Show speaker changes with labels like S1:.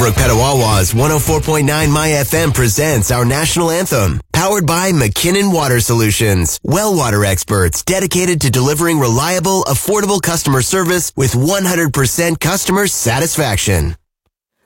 S1: Willowbrook Petawawa's 104.9 My FM presents our national anthem. Powered by McKinnon Water Solutions. Well water experts dedicated to delivering reliable, affordable customer service with 100% customer satisfaction.